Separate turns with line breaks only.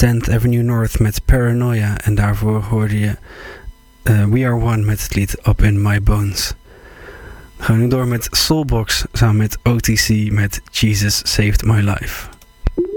10th Avenue North met Paranoia. En daarvoor hoorde je We Are One met het lied Up In My Bones. We gaan nu door met Soulbox samen met OTC met Jesus Saved My Life.